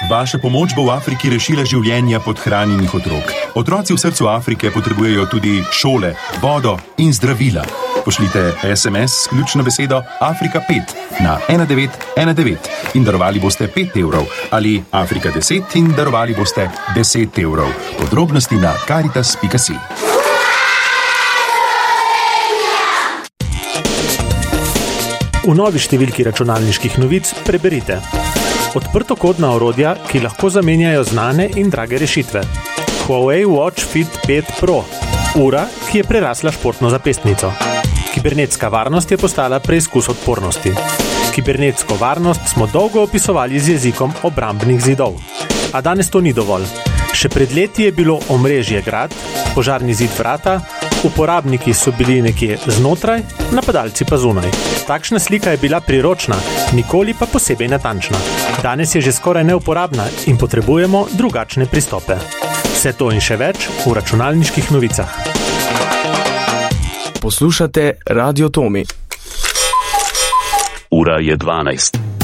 Vaša pomoč bo v Afriki rešila življenja podhranjenih otrok. Otroci v srcu Afrike potrebujejo tudi šole, vodo in zdravila. Pošljite SMS s ključno besedo Afrika 5 na 1919 in darovali boste 5 evrov ali Afrika 10 in darovali boste 10 evrov. Podrobnosti na caritas.si. V novi številki računalniških novic preberite: odprtokodna orodja, ki lahko zamenjajo znane in drage rešitve. Huawei Watch Fit 5 Pro, ura, ki je prerasla športno zapestnico. Kibernetska varnost je postala preizkus odpornosti. Kibernetsko varnost smo dolgo opisovali z jezikom obrambnih zidov. A danes to ni dovolj. Še pred leti je bilo omrežje grad, požarni zid vrata, uporabniki so bili nekje znotraj, napadalci pa zunaj. Takšna slika je bila priročna, nikoli pa posebej natančna. Danes je že skoraj neuporabna in potrebujemo drugačne pristope. Vse to in še več v računalniških novicah. Poslušate Radio Tomi. Ura je 12.